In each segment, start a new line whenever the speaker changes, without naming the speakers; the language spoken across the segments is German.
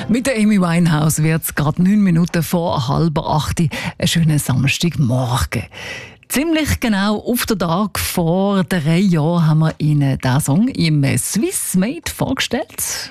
Mit der Amy Winehouse wird es gerade 9 Minuten vor 7:30 einen schönen Samstagmorgen. Ziemlich genau auf den Tag vor 3 Jahren haben wir Ihnen diesen Song im Swiss Made vorgestellt.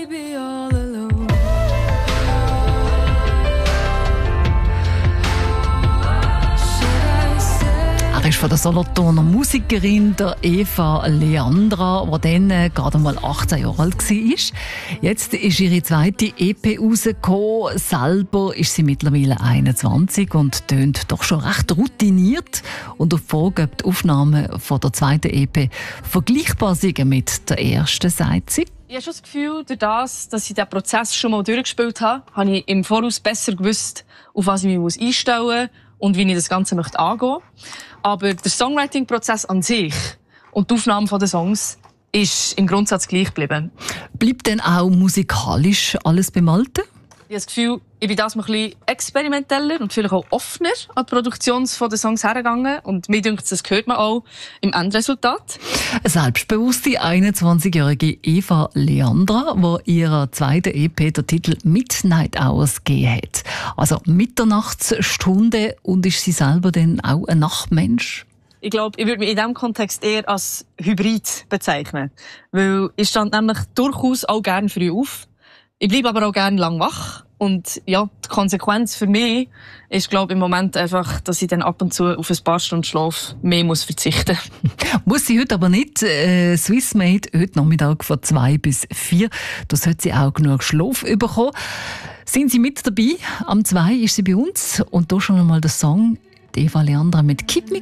Er ist von der Solothurner Musikerin der Eva Leandra, die dann gerade mal 18 Jahre alt war. Jetzt ist ihre zweite EP rausgekommen. Selber ist sie mittlerweile 21 und tönt doch schon recht routiniert. Und auf die Frage, ob die Aufnahmen von der zweiten EP vergleichbar sind mit der ersten, sagt sie.
Ich habe schon das Gefühl, durch das, dass ich diesen Prozess schon mal durchgespielt habe, habe ich im Voraus besser gewusst, auf was ich mich einstellen muss und wie ich das Ganze möchte angehen. Aber der Songwriting-Prozess an sich und die Aufnahme der Songs ist im Grundsatz gleich geblieben.
Bleibt denn auch musikalisch alles beim Alten?
Ich habe das Gefühl, ich bin das mal ein bisschen experimenteller und vielleicht auch offener an die Produktion der Songs hergegangen. Und mir denkt, das hört man auch im Endresultat.
Eine selbstbewusste 21-jährige Eva Leandra, die ihrer zweiten EP den Titel Midnight Hours gegeben hat. Also Mitternachtsstunde. Und ist sie selber denn auch ein Nachtmensch?
Ich glaube, ich würde mich in diesem Kontext eher als Hybrid bezeichnen. Weil ich stand nämlich durchaus auch gerne früh auf. Ich bleibe aber auch gerne lang wach. Und ja, die Konsequenz für mich ist, glaube ich, im Moment einfach, dass ich dann ab und zu auf ein paar Stunden Schlaf mehr verzichten muss.
Muss sie heute aber nicht. Swiss Made heute Nachmittag von 2 bis 4. Da sollte sie auch genug Schlaf bekommen. Sind Sie mit dabei? Am 2 ist sie bei uns. Und da schon einmal der Song Eva Leandra mit «Keep Me